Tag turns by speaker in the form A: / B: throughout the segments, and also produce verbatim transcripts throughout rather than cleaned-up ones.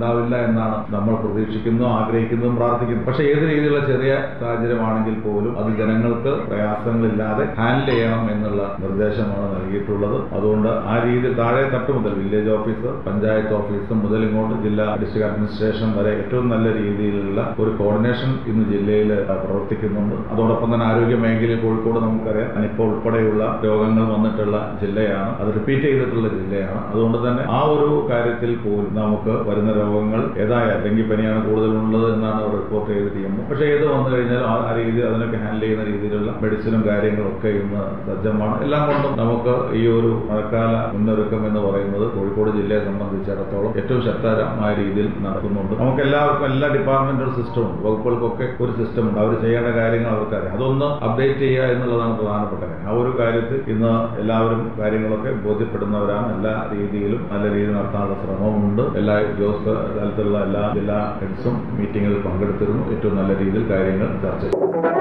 A: ഉണ്ടാവില്ല എന്നാണ് നമ്മൾ പ്രതീക്ഷിക്കുന്നു, ആഗ്രഹിക്കുന്നതും പ്രാർത്ഥിക്കുന്നു. പക്ഷേ ഏത് രീതിയിലുള്ള ചെറിയ സാഹചര്യമാണെങ്കിൽ പോലും അത് ജനങ്ങൾക്ക് പ്രയാസങ്ങളില്ലാതെ ഹാൻഡിൽ ചെയ്യണം എന്നുള്ള നിർദ്ദേശമാണ് നൽകിയിട്ടുള്ളത്. അതുകൊണ്ട് ആ രീതിയിൽ താഴെ തട്ട് മുതൽ വില്ലേജ് ഓഫീസർ, പഞ്ചായത്ത് ഓഫീസർ മുതൽ ഇങ്ങോട്ട് ജില്ലാ ഡിസ്ട്രിക്ട് അഡ്മിനിസ്ട്രേഷൻ വരെ ഏറ്റവും നല്ല രീതിയിലുള്ള ഒരു കോർഡിനേഷൻ ഇന്ന് ജില്ലയിൽ പ്രവർത്തിക്കുന്നുണ്ട്. അതോടൊപ്പം തന്നെ ആരോഗ്യ മേഖലയിൽ കോഴിക്കോട് നമുക്കറിയാം നിപ്പ ഉൾപ്പെടെയുള്ള രോഗങ്ങൾ വന്നിട്ടുള്ള ജില്ലയാണ്, അത് റിപ്പീറ്റ് ചെയ്തിട്ടുള്ള ജില്ലയാണ്. അതുകൊണ്ട് തന്നെ ആ ഒരു കാര്യത്തിൽ പോലും നമുക്ക് വരുന്ന രോഗങ്ങൾ ഏതായാലും ഡെങ്കിപ്പനിയാണ് കൂടുതലുള്ളത് എന്നാണ് റിപ്പോർട്ട് ചെയ്തിരിക്കുന്നത്. പക്ഷേ ഏത് വന്നു കഴിഞ്ഞാലും ആ രീതി അതിനൊക്കെ ഹാൻഡിൽ ചെയ്യുന്ന രീതിയിലുള്ള മെഡിസിനും കാര്യങ്ങളും ഒക്കെ ഇന്ന് സജ്ജമാണ്. എല്ലാം കൊണ്ടും നമുക്ക് ഈ ഒരു മഴക്കാല മുന്നൊരുക്കം എന്ന് പറയുന്നത് കോഴിക്കോട് ജില്ലയെ സംബന്ധിച്ചിടത്തോളം ഏറ്റവും ശക്തമായ രീതിയിൽ നടക്കുന്നുണ്ട്. നമുക്ക് എല്ലാവർക്കും എല്ലാ ഡിപ്പാർട്ട്മെന്റൽ സിസ്റ്റം ഉണ്ട്, വകുപ്പുകൾക്കൊക്കെ ഒരു സിസ്റ്റം ഉണ്ട്. അവർ ചെയ്യേണ്ട കാര്യങ്ങൾ അവർക്കറിയാം. അതൊന്ന് അപ്ഡേറ്റ് ചെയ്യുക എന്നുള്ളതാണ് പ്രധാനപ്പെട്ട കാര്യം. ആ ഒരു കാര്യത്തിൽ ഇന്ന് എല്ലാവരും കാര്യങ്ങളൊക്കെ ബോധ്യപ്പെടുന്നവരാണ്. എല്ലാ രീതിയിലും നല്ല രീതിയിൽ നടത്താനുള്ള ശ്രമമുണ്ട്. എല്ലാ ഉദ്യോഗസ്ഥ തലത്തിലുള്ള എല്ലാ ജില്ലാ ഹെഡ്സും മീറ്റിംഗിൽ പങ്കെടുത്തിരുന്നു. ഏറ്റവും നല്ല രീതിയിൽ കാര്യങ്ങൾ ചർച്ച ചെയ്തു.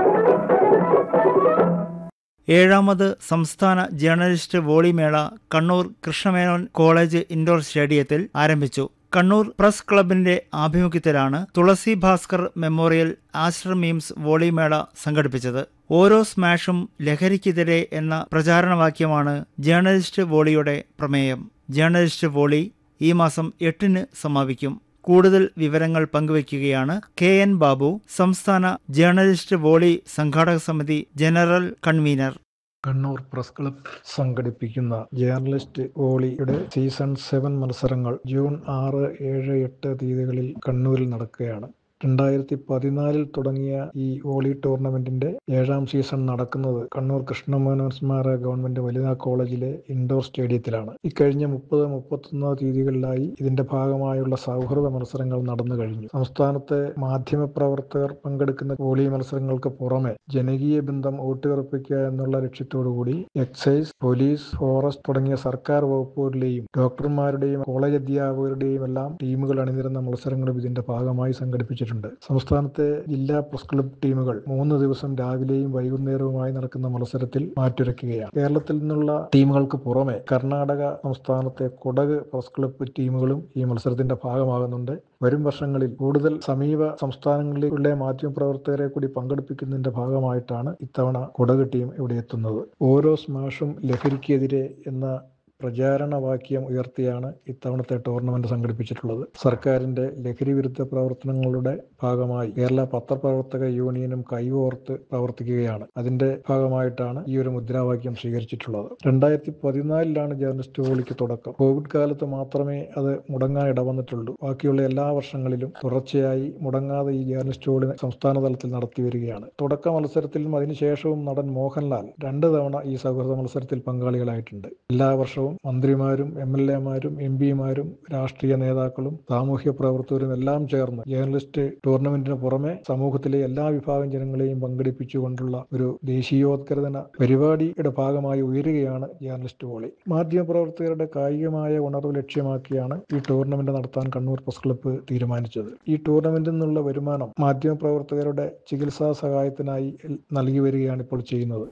B: ഏഴാമത് സംസ്ഥാന journalist വോളിമേള Kannur Krishna Menon college indoor സ്റ്റേഡിയത്തിൽ ആരംഭിച്ചു. കണ്ണൂർ പ്രസ് ക്ലബിന്റെ ആഭിമുഖ്യത്തിലാണ് തുളസി ഭാസ്കർ മെമ്മോറിയൽ ആസ്റ്റർ മീംസ് വോളിമേള സംഘടിപ്പിച്ചത്. ഓരോ സ്മാഷും ലഹരിക്കെതിരെ എന്ന പ്രചാരണവാക്യമാണ് ജേർണലിസ്റ്റ് വോളിയുടെ പ്രമേയം. ജേർണലിസ്റ്റ് വോളി ഈ മാസം എട്ടിന് സമാപിക്കും. കൂടുതൽ വിവരങ്ങൾ പങ്കുവയ്ക്കുകയാണ് കെ എൻ ബാബു, സംസ്ഥാന ജേർണലിസ്റ്റ് വോളി സംഘാടക സമിതി general convener.
C: Kannur press club സംഘടിപ്പിക്കുന്ന ജേർണലിസ്റ്റ് വോളിയുടെ സീസൺ സെവൻ മത്സരങ്ങൾ ജൂൺ ആറ്, ഏഴ്, എട്ട് തീയതികളിൽ കണ്ണൂരിൽ നടക്കുകയാണ്. രണ്ടായിരത്തി പതിനാലിൽ തുടങ്ങിയ ഈ വോളി ടൂർണമെന്റിന്റെ ഏഴാം സീസൺ നടക്കുന്നത് കണ്ണൂർ കൃഷ്ണമേനോൻ സ്മാരക ഗവൺമെന്റ് വനിതാ കോളേജിലെ ഇൻഡോർ സ്റ്റേഡിയത്തിലാണ്. ഇക്കഴിഞ്ഞ മുപ്പത് മുപ്പത്തൊന്ന് തീയതികളിലായി ഇതിന്റെ ഭാഗമായുള്ള സൗഹൃദ മത്സരങ്ങൾ നടന്നു കഴിഞ്ഞു. സംസ്ഥാനത്തെ മാധ്യമപ്രവർത്തകർ പങ്കെടുക്കുന്ന വോളി മത്സരങ്ങൾക്ക് പുറമെ ജനകീയ ബന്ധം ഊട്ടിയുറപ്പിക്കുക എന്നുള്ള ലക്ഷ്യത്തോടുകൂടി എക്സൈസ്, പോലീസ്, ഫോറസ്റ്റ് തുടങ്ങിയ സർക്കാർ വകുപ്പുകളിലെയും ഡോക്ടർമാരുടെയും കോളേജ് അധ്യാപകരുടെയും എല്ലാം ടീമുകൾ അണിനിരുന്ന മത്സരങ്ങളും ഇതിന്റെ ഭാഗമായി സംഘടിപ്പിച്ചിട്ടുണ്ട്. സംസ്ഥാനത്തെ ജില്ലാ പ്രസ് ക്ലബ് ടീമുകൾ മൂന്ന് ദിവസം രാവിലെയും വൈകുന്നേരവുമായി നടക്കുന്ന മത്സരത്തിൽ മാറ്റുരയ്ക്കുകയാണ്. കേരളത്തിൽ നിന്നുള്ള ടീമുകൾക്ക് പുറമെ കർണാടക സംസ്ഥാനത്തെ കൊടക് പ്രസ് ക്ലബ് ടീമുകളും ഈ മത്സരത്തിന്റെ ഭാഗമാകുന്നുണ്ട്. വരും വർഷങ്ങളിൽ കൂടുതൽ സമീപ സംസ്ഥാനങ്ങളിലെ മാധ്യമപ്രവർത്തകരെ കൂടി പങ്കെടുപ്പിക്കുന്നതിന്റെ ഭാഗമായിട്ടാണ് ഇത്തവണ കൊടക് ടീം ഇവിടെ എത്തുന്നത്. ഓരോ സ്മാഷും ലഹരിക്കെതിരെ എന്ന പ്രചാരണവാക്യം ഉയർത്തിയാണ് ഇത്തവണത്തെ ടൂർണമെന്റ് സംഘടിപ്പിച്ചിട്ടുള്ളത്. സർക്കാരിന്റെ ലഹരി വിരുദ്ധ പ്രവർത്തനങ്ങളുടെ ഭാഗമായി കേരള പത്രപ്രവർത്തക യൂണിയനും കൈകോർത്ത് പ്രവർത്തിക്കുകയാണ്. അതിന്റെ ഭാഗമായിട്ടാണ് ഈ ഒരു മുദ്രാവാക്യം സ്വീകരിച്ചിട്ടുള്ളത്. രണ്ടായിരത്തി പതിനാലിലാണ് ജേർണലിസ്റ്റ് വോളിക്ക് തുടക്കം. കോവിഡ് കാലത്ത് മാത്രമേ അത് മുടങ്ങാൻ ഇടവന്നിട്ടുള്ളൂ. ബാക്കിയുള്ള എല്ലാ വർഷങ്ങളിലും തുടർച്ചയായി മുടങ്ങാതെ ഈ ജേർണലിസ്റ്റ് വോളി സംസ്ഥാന തലത്തിൽ നടത്തി വരികയാണ്. തുടക്ക മത്സരത്തിലും അതിനുശേഷവും നടൻ മോഹൻലാൽ രണ്ട് തവണ ഈ സൗഹൃദ മത്സരത്തിൽ പങ്കാളികളായിട്ടുണ്ട്. എല്ലാ വർഷവും മന്ത്രിമാരും എം എൽ എമാരും എം പിമാരും രാഷ്ട്രീയ നേതാക്കളും സാമൂഹ്യ പ്രവർത്തകരും എല്ലാം ചേർന്ന് ജേർണലിസ്റ്റ് ടൂർണമെന്റിന് പുറമെ സമൂഹത്തിലെ എല്ലാ വിഭാഗം ജനങ്ങളെയും പങ്കെടുപ്പിച്ചുകൊണ്ടുള്ള ഒരു ദേശീയോദ്ഗ്രഥന പരിപാടിയുടെ ഭാഗമായി ഉയരുകയാണ് ജേർണലിസ്റ്റ് വോളി. മാധ്യമപ്രവർത്തകരുടെ കായികമായ ഉണർവ് ലക്ഷ്യമാക്കിയാണ് ഈ ടൂർണമെന്റ് നടത്താൻ കണ്ണൂർ പ്രസ് ക്ലബ്ബ് തീരുമാനിച്ചത്. ഈ ടൂർണമെന്റിൽ നിന്നുള്ള വരുമാനം മാധ്യമപ്രവർത്തകരുടെ ചികിത്സാ സഹായത്തിനായി നൽകി വരികയാണ് ഇപ്പോൾ ചെയ്യുന്നത്.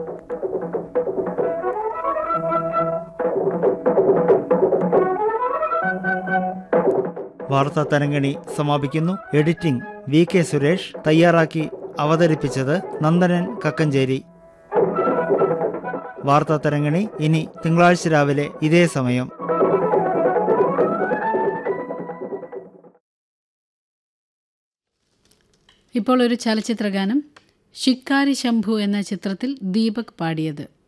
B: വാർത്താ തരംഗിണി സമാപിക്കുന്നു. എഡിറ്റിംഗ് വി കെ സുരേഷ്, തയ്യാറാക്കി അവതരിപ്പിച്ചത് നന്ദനൻ കക്കഞ്ചേരി. വാർത്താ തരംഗിണി ഇനി തിങ്കളാഴ്ച രാവിലെ ഇതേ സമയം.
D: ഇപ്പോൾ ഒരു ചലച്ചിത്രഗാനം. ശിക്കാരി ശംഭു എന്ന ചിത്രത്തിൽ ദീപക് പാടിയത്.